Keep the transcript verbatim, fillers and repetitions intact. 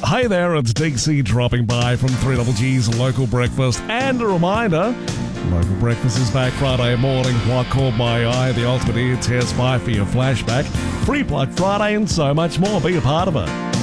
Hey there, it's D C dropping by from three G's Local Breakfast. And a reminder, Local Breakfast is back Friday morning. What caught my eye, the ultimate ear test, five for your flashback, free plug Friday and so much more. Be a part of it.